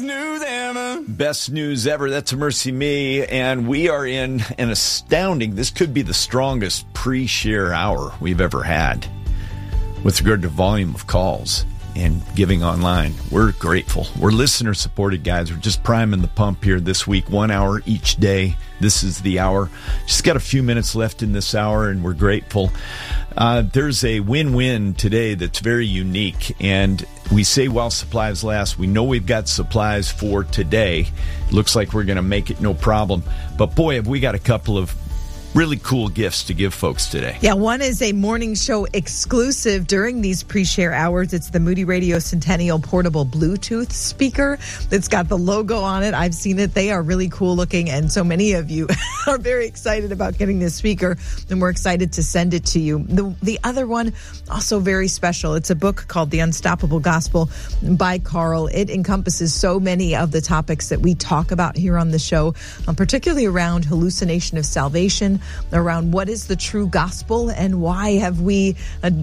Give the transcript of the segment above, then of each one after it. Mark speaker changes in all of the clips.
Speaker 1: Best news ever. That's Mercy Me. And we are in an astounding, this could be the strongest pre-share hour we've ever had with regard to volume of calls and giving online. We're grateful. We're listener supported, guys. We're just priming the pump here this week, 1 hour each day. This is the hour. Just got a few minutes left in this hour, and we're grateful. There's a win-win today that's very unique, and we say while supplies last. We know we've got supplies for today. Looks like we're going to make it no problem. But boy, have we got a couple of really cool gifts to give folks today.
Speaker 2: Yeah, one is a morning show exclusive during these pre-share hours. It's the Moody Radio Centennial Portable Bluetooth speaker. It's got the logo on it. I've seen it. They are really cool looking, and so many of you are very excited about getting this speaker, and we're excited to send it to you. The other one, also very special. It's a book called The Unstoppable Gospel by Carl. It encompasses so many of the topics that we talk about here on the show, particularly around hallucination of salvation, around what is the true gospel, and why are we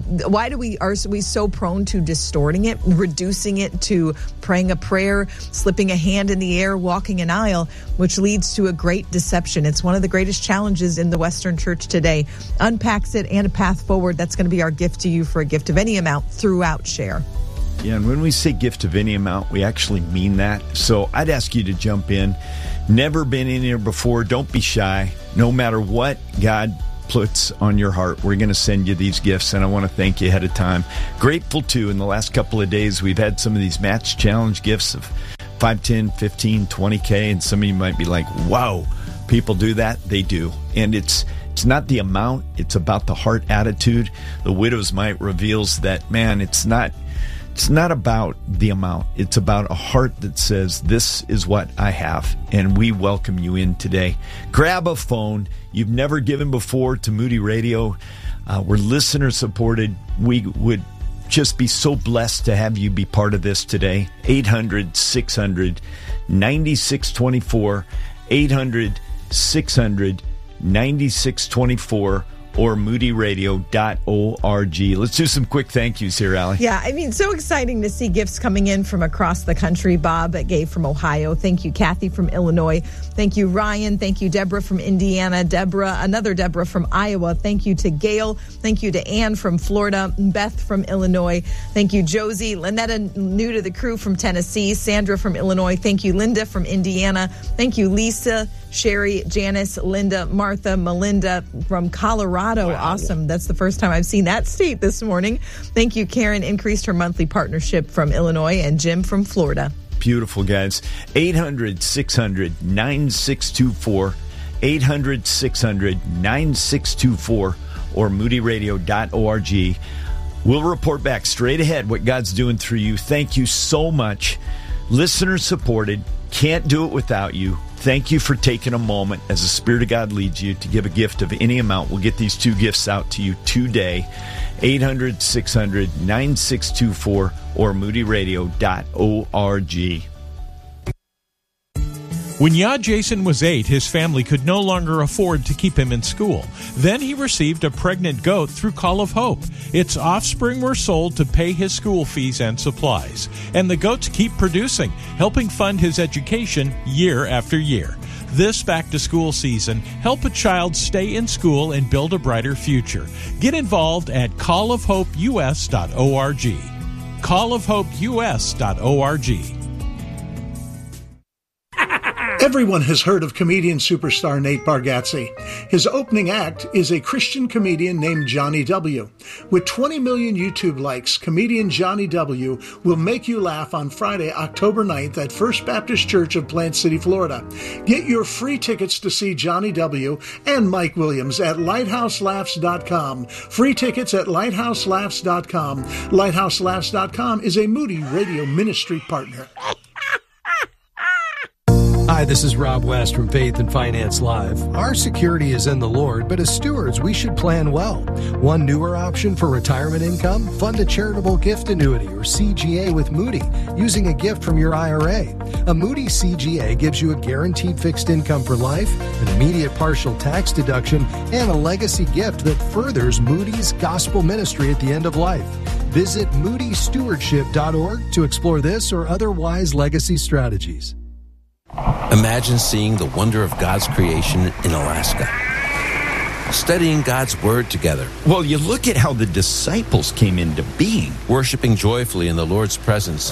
Speaker 2: so prone to distorting it, reducing it to praying a prayer, slipping a hand in the air, walking an aisle, which leads to a great deception. It's one of the greatest challenges in the Western church today. Unpacks it and a path forward. That's going to be our gift to you for a gift of any amount throughout Share.
Speaker 1: Yeah, and when we say gift of any amount, we actually mean that. So I'd ask you to jump in. Never been in here before. Don't be shy. No matter what God puts on your heart, we're going to send you these gifts, and I want to thank you ahead of time. Grateful, too, in the last couple of days, we've had some of these match challenge gifts of 5, 10, 15, 20K, and some of you might be like, wow, people do that? They do. And it's not the amount. It's about the heart attitude. The Widow's Mite reveals that, man, it's not about the amount. It's about a heart that says, this is what I have, and we welcome you in today. Grab a phone. You've never given before to Moody Radio. We're listener supported. We would just be so blessed to have you be part of this today. 800-600-9624, 800-600-9624, or moodyradio.org. Let's do some quick thank yous here, Allie.
Speaker 2: Yeah, I mean, so exciting to see gifts coming in from across the country. Bob gave from Ohio. Thank you, Kathy from Illinois. Thank you, Ryan. Thank you, Deborah from Indiana. Another Deborah from Iowa. Thank you to Gail. Thank you to Ann from Florida. Beth from Illinois. Thank you, Josie. Lynetta, new to the crew, from Tennessee. Sandra from Illinois. Thank you, Linda from Indiana. Thank you, Lisa, Sherry, Janice, Linda, Martha, Melinda from Colorado. Wow. Awesome. That's the first time I've seen that state this morning. Thank you, Karen. Increased her monthly partnership from Illinois, and Jim from Florida.
Speaker 1: Beautiful, guys. 800-600-9624, 800-600-9624, or moodyradio.org. We'll report back straight ahead what God's doing through you. Thank you so much. Listener supported. Can't do it without you. Thank you for taking a moment as the Spirit of God leads you to give a gift of any amount. We'll get these two gifts out to you today. 800-600-9624 or moodyradio.org.
Speaker 3: When Jason was 8, his family could no longer afford to keep him in school. Then he received a pregnant goat through Call of Hope. Its offspring were sold to pay his school fees and supplies. And the goats keep producing, helping fund his education year after year. This back-to-school season, help a child stay in school and build a brighter future. Get involved at callofhopeus.org. callofhopeus.org.
Speaker 4: Everyone has heard of comedian superstar Nate Bargatze. His opening act is a Christian comedian named Johnny W. With 20 million YouTube likes, comedian Johnny W. will make you laugh on Friday, October 9th at First Baptist Church of Plant City, Florida. Get your free tickets to see Johnny W. and Mike Williams at lighthouselaughs.com. Free tickets at lighthouselaughs.com. Lighthouselaughs.com is a Moody Radio Ministry partner.
Speaker 5: Hi, this is Rob West from Faith and Finance Live. Our security is in the Lord, but as stewards, we should plan well. One newer option for retirement income, fund a charitable gift annuity or CGA with Moody using a gift from your IRA. A Moody CGA gives you a guaranteed fixed income for life, an immediate partial tax deduction, and a legacy gift that furthers Moody's gospel ministry at the end of life. Visit moodystewardship.org to explore this or other wise legacy strategies.
Speaker 6: Imagine seeing the wonder of God's creation in Alaska, studying God's Word together.
Speaker 1: Well, you look at how the disciples came into being.
Speaker 6: Worshiping joyfully in the Lord's presence.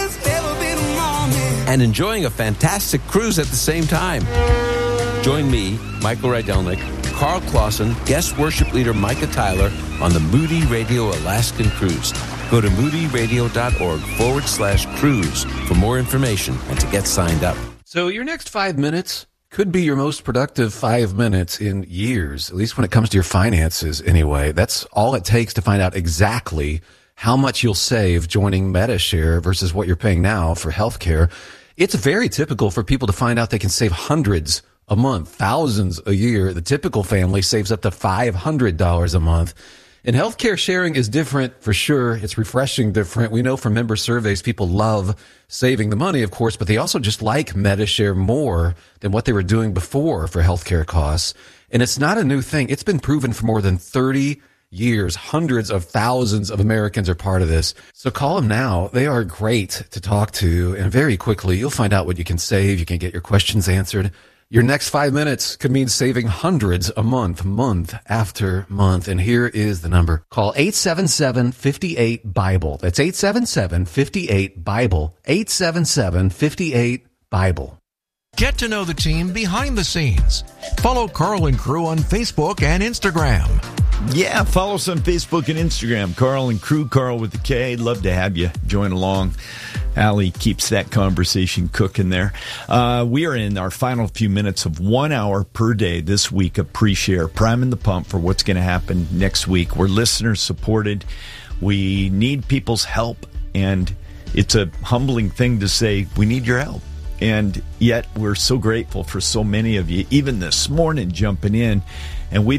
Speaker 6: And enjoying a fantastic cruise at the same time. Join me, Michael Rydelnik, Carl Clausen, guest worship leader Micah Tyler on the Moody Radio Alaskan Cruise. Go to moodyradio.org/cruise for more information and to get signed up.
Speaker 7: So your next 5 minutes could be your most productive 5 minutes in years, at least when it comes to your finances anyway. That's all it takes to find out exactly how much you'll save joining MediShare versus what you're paying now for healthcare. It's very typical for people to find out they can save hundreds a month, thousands a year. The typical family saves up to $500 a month. And healthcare sharing is different for sure. It's refreshing different. We know from member surveys, people love saving the money, of course, but they also just like MediShare more than what they were doing before for healthcare costs. And it's not a new thing. It's been proven for more than 30 years. Hundreds of thousands of Americans are part of this. So call them now. They are great to talk to. And very quickly, you'll find out what you can save. You can get your questions answered. Your next 5 minutes could mean saving hundreds a month, month after month. And here is the number. Call 877-58-BIBLE. That's 877-58-BIBLE. 877-58-BIBLE.
Speaker 3: Get to know the team behind the scenes. Follow Carl and Crew on Facebook and Instagram.
Speaker 1: Yeah, follow us on Facebook and Instagram. Carl and Crew, Carl with the K. Love to have you join along. Allie keeps that conversation cooking there. We are in our final few minutes of 1 hour per day this week of pre-share, priming the pump for what's going to happen next week. We're listener supported. We need people's help, and it's a humbling thing to say we need your help. And yet we're so grateful for so many of you, even this morning, jumping in. And we've